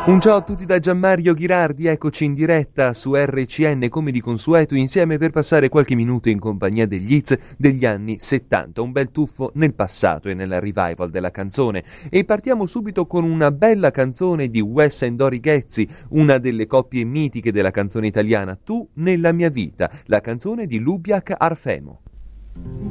Un ciao a tutti da Gianmario Ghirardi, eccoci in diretta su RCN come di consueto insieme per passare qualche minuto in compagnia degli hits degli anni 70, un bel tuffo nel passato e nella revival della canzone. E partiamo subito con una bella canzone di Wes and Dori Ghezzi, una delle coppie mitiche della canzone italiana, Tu nella mia vita, la canzone di Lubiak Arfemo.